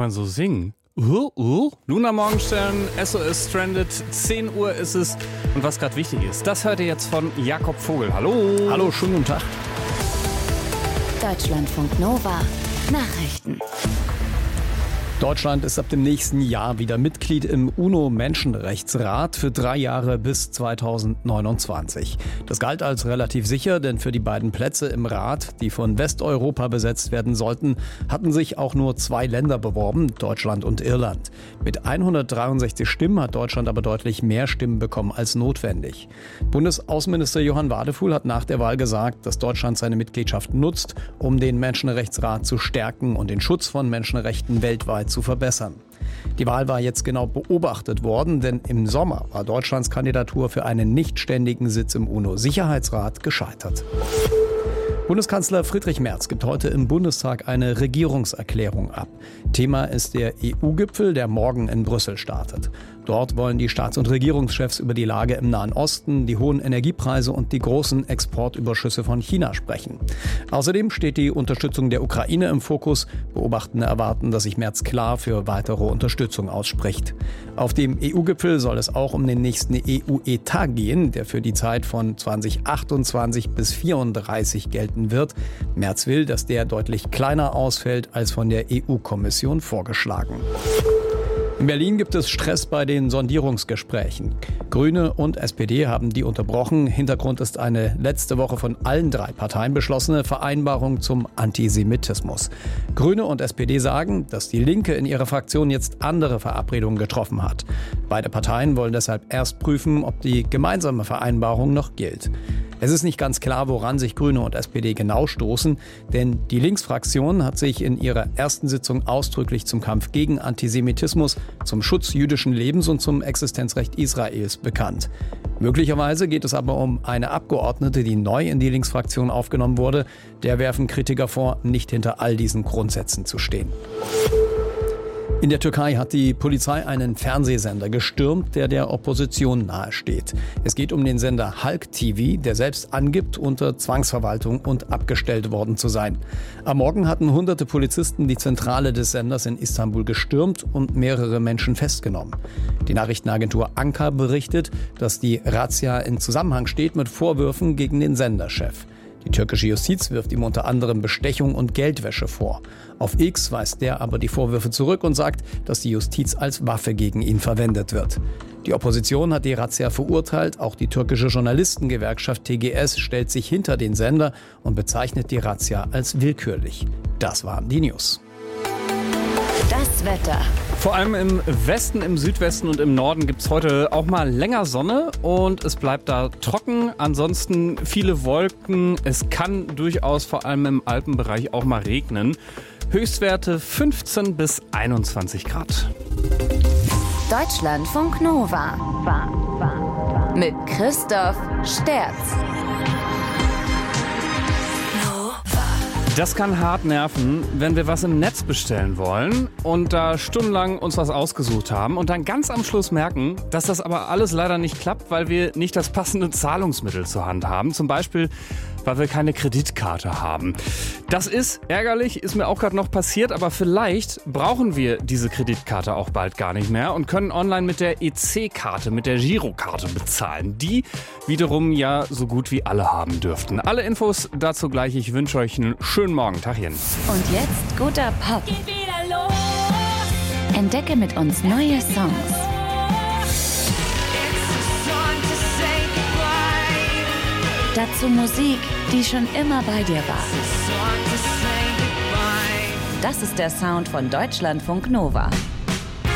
man so singen? Luna Morgenstern, SOS Stranded, 10 Uhr ist es. Und was gerade wichtig ist, das hört ihr jetzt von Jakob Vogel. Hallo. Hallo, schönen guten Tag. Deutschlandfunk Nova Nachrichten. Deutschland ist ab dem nächsten Jahr wieder Mitglied im UNO-Menschenrechtsrat für 3 Jahre bis 2029. Das galt als relativ sicher, denn für die beiden Plätze im Rat, die von Westeuropa besetzt werden sollten, hatten sich auch nur 2 Länder beworben, Deutschland und Irland. Mit 163 Stimmen hat Deutschland aber deutlich mehr Stimmen bekommen als notwendig. Bundesaußenminister Johann Wadefuhl hat nach der Wahl gesagt, dass Deutschland seine Mitgliedschaft nutzt, um den Menschenrechtsrat zu stärken und den Schutz von Menschenrechten weltweit zu verbessern. Die Wahl war jetzt genau beobachtet worden, denn im Sommer war Deutschlands Kandidatur für einen nichtständigen Sitz im UNO-Sicherheitsrat gescheitert. Bundeskanzler Friedrich Merz gibt heute im Bundestag eine Regierungserklärung ab. Thema ist der EU-Gipfel, der morgen in Brüssel startet. Dort wollen die Staats- und Regierungschefs über die Lage im Nahen Osten, die hohen Energiepreise und die großen Exportüberschüsse von China sprechen. Außerdem steht die Unterstützung der Ukraine im Fokus. Beobachtende erwarten, dass sich Merz klar für weitere Unterstützung ausspricht. Auf dem EU-Gipfel soll es auch um den nächsten EU-Etat gehen, der für die Zeit von 2028 bis 2034 gelten wird. Merz will, dass der deutlich kleiner ausfällt als von der EU-Kommission vorgeschlagen. In Berlin gibt es Stress bei den Sondierungsgesprächen. Grüne und SPD haben die unterbrochen. Hintergrund ist eine letzte Woche von allen 3 Parteien beschlossene Vereinbarung zum Antisemitismus. Grüne und SPD sagen, dass die Linke in ihrer Fraktion jetzt andere Verabredungen getroffen hat. Beide Parteien wollen deshalb erst prüfen, ob die gemeinsame Vereinbarung noch gilt. Es ist nicht ganz klar, woran sich Grüne und SPD genau stoßen, denn die Linksfraktion hat sich in ihrer ersten Sitzung ausdrücklich zum Kampf gegen Antisemitismus, zum Schutz jüdischen Lebens und zum Existenzrecht Israels bekannt. Möglicherweise geht es aber um eine Abgeordnete, die neu in die Linksfraktion aufgenommen wurde. Der werfen Kritiker vor, nicht hinter all diesen Grundsätzen zu stehen. In der Türkei hat die Polizei einen Fernsehsender gestürmt, der Opposition nahesteht. Es geht um den Sender Halk TV, der selbst angibt, unter Zwangsverwaltung und abgestellt worden zu sein. Am Morgen hatten hunderte Polizisten die Zentrale des Senders in Istanbul gestürmt und mehrere Menschen festgenommen. Die Nachrichtenagentur Anka berichtet, dass die Razzia in Zusammenhang steht mit Vorwürfen gegen den Senderchef. Die türkische Justiz wirft ihm unter anderem Bestechung und Geldwäsche vor. Auf X weist der aber die Vorwürfe zurück und sagt, dass die Justiz als Waffe gegen ihn verwendet wird. Die Opposition hat die Razzia verurteilt. Auch die türkische Journalistengewerkschaft TGS stellt sich hinter den Sender und bezeichnet die Razzia als willkürlich. Das waren die News. Das Wetter. Vor allem im Westen, im Südwesten und im Norden gibt es heute auch mal länger Sonne und es bleibt da trocken. Ansonsten viele Wolken. Es kann durchaus vor allem im Alpenbereich auch mal regnen. Höchstwerte 15 bis 21 Grad. Deutschlandfunk Nova. Mit Christoph Sterz. Das kann hart nerven, wenn wir was im Netz bestellen wollen und da stundenlang uns was ausgesucht haben und dann ganz am Schluss merken, dass das aber alles leider nicht klappt, weil wir nicht das passende Zahlungsmittel zur Hand haben. Zum Beispiel, weil wir keine Kreditkarte haben. Das ist ärgerlich, ist mir auch gerade noch passiert, aber vielleicht brauchen wir diese Kreditkarte auch bald gar nicht mehr und können online mit der EC-Karte, mit der Girokarte bezahlen, die wiederum ja so gut wie alle haben dürften. Alle Infos dazu gleich. Ich wünsche euch einen schönen Morgen. Tachchen. Und jetzt guter Pop. Geht wieder los. Entdecke mit uns neue Songs. Dazu Musik, die schon immer bei dir war. Das ist der Sound von Deutschlandfunk Nova.